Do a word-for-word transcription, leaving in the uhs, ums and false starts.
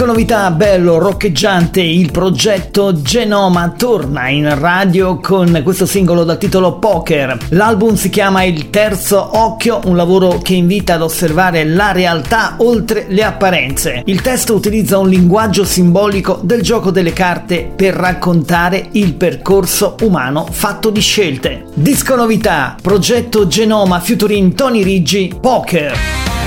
Novità, bello, roccheggiante, il progetto Genoma torna in radio con questo singolo dal titolo Poker. L'album si chiama Il Terzo Occhio, un lavoro che invita ad osservare la realtà oltre le apparenze. Il testo utilizza un linguaggio simbolico del gioco delle carte per raccontare il percorso umano fatto di scelte. Disco novità, progetto Genoma featuring Tony Riggi, Poker.